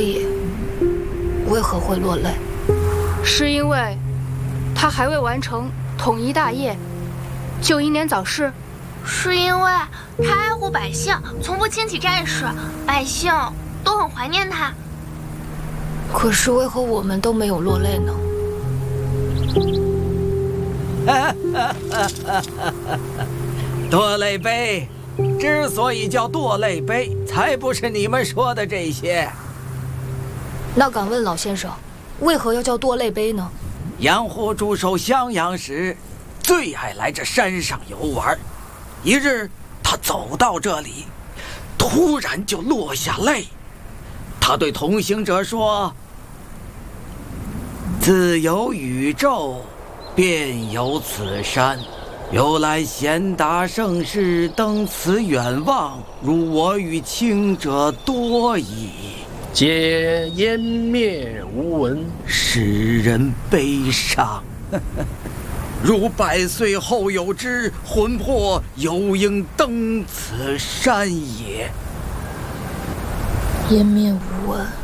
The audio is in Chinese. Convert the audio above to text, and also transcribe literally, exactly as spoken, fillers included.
以，为何会落泪？ 是因为他还未完成统一大业，就英年早逝。 是因为他爱护百姓，从不轻启战事，百姓都很怀念他。 可是为何我们都没有落泪呢？ 堕泪碑之所以叫堕泪碑，才不是你们说的这些。 那敢问老先生，为何要叫堕泪碑呢？ 杨护驻守襄阳时，最爱来这山上游玩。一日，他走到这里，突然就落下泪。他对同行者说：“自有宇宙，便有此山。由来贤达盛世，登此远望，如我与卿者多矣。 皆湮灭无闻， 使人悲伤。如百岁后有之，魂魄犹应登此山也。” 湮灭无闻。